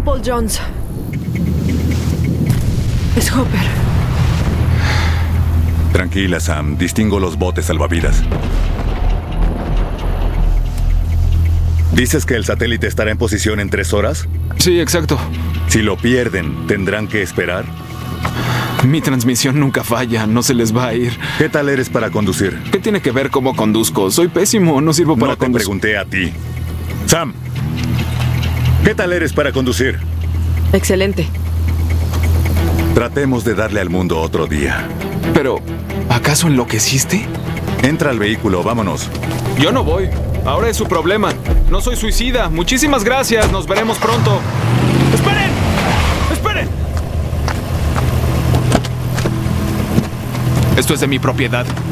Paul Jones. Es Hopper. Tranquila, Sam. Distingo los botes salvavidas. ¿Dices que el satélite estará en posición en 3 horas? Sí, exacto. Si lo pierden, ¿tendrán que esperar? Mi transmisión nunca falla, no se les va a ir. ¿Qué tal eres para conducir? ¿Qué tiene que ver cómo conduzco? Soy pésimo, no sirvo para No te conducir. pregunté a ti. Sam, ¿qué tal eres para conducir? Excelente. Tratemos de darle al mundo otro día. Pero, ¿acaso enloqueciste? Entra al vehículo, vámonos. Yo no voy. Ahora es su problema. No soy suicida. Muchísimas gracias. Nos veremos pronto. ¡Esperen! ¡Esperen! Esto es de mi propiedad.